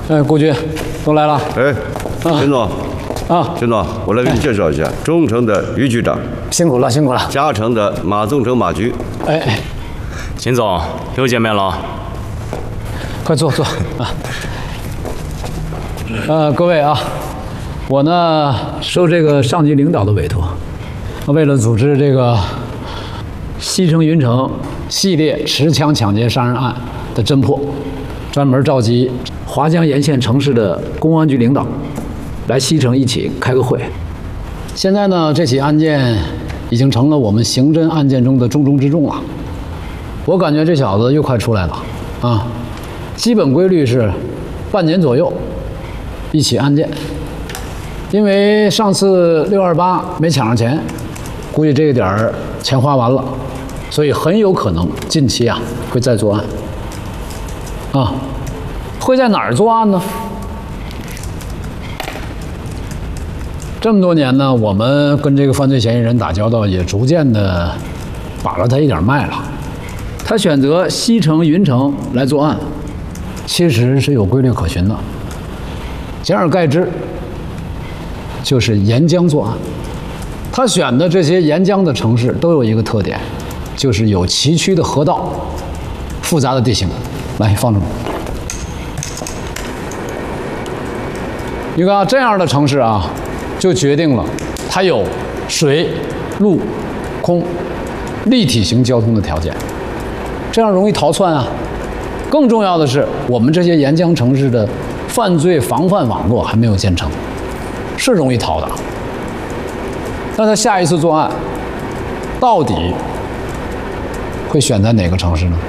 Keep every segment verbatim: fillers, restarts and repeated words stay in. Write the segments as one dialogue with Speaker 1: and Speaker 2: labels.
Speaker 1: 哎，顾局，都来了。
Speaker 2: 哎，秦总，
Speaker 1: 啊，
Speaker 2: 秦总，我来给你介绍一下，中城的于局长，
Speaker 1: 辛苦了，辛苦了。
Speaker 2: 嘉诚的马宗成马局。
Speaker 1: 哎哎，
Speaker 3: 秦总，又见面了。
Speaker 1: 快坐坐啊。呃，各位啊，我呢受这个上级领导的委托，为了组织这个西城云城系列持枪抢劫杀人案的侦破，专门召集华江沿线城市的公安局领导来西城一起开个会。现在呢，这起案件已经成了我们刑侦案件中的重中之重了。我感觉这小子又快出来了啊！基本规律是半年左右一起案件。因为上次六二八没抢上钱，估计这个点儿钱花完了，所以很有可能近期啊会再作案。啊，会在哪儿作案呢？这么多年呢，我们跟这个犯罪嫌疑人打交道，也逐渐的把了他一点脉了。他选择西城、云城来作案，其实是有规律可循的。简而概之，就是沿江作案。他选的这些沿江的城市都有一个特点，就是有崎岖的河道、复杂的地形。来，放这儿。你看啊，这样的城市啊，就决定了它有水、陆、空立体型交通的条件，这样容易逃窜啊。更重要的是，我们这些沿江城市的犯罪防范网络还没有建成，是容易逃的。那他下一次作案，到底会选在哪个城市呢？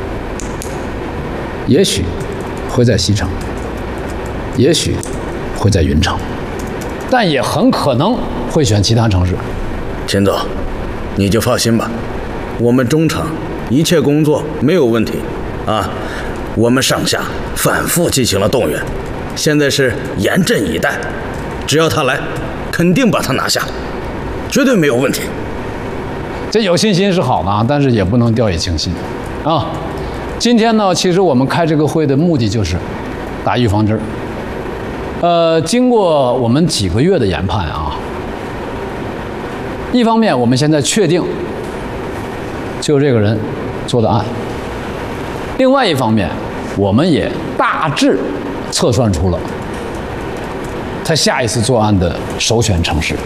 Speaker 1: 也许会在西城，也许会在云城，但也很可能会选其他城市。
Speaker 4: 秦总，你就放心吧，我们中城一切工作没有问题啊。我们上下反复进行了动员，现在是严阵以待，只要他来，肯定把他拿下，绝对没有问题。
Speaker 1: 这有信心是好的，但是也不能掉以轻心啊。今天呢，其实我们开这个会的目的就是打预防针。呃，经过我们几个月的研判啊，一方面我们现在确定就这个人做的案，另外一方面我们也大致测算出了他下一次作案的首选城市。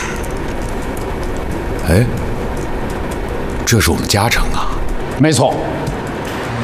Speaker 5: 哎，这是我们嘉诚啊。
Speaker 1: 没错，